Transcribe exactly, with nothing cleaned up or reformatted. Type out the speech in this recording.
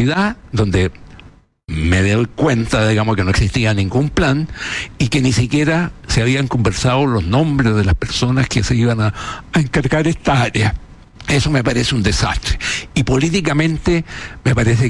casualidad, donde me doy cuenta, digamos, que no existía ningún plan y que ni siquiera se habían conversado los nombres de las personas que se iban a, a encargar esta área. Eso me parece un desastre. Y políticamente me parece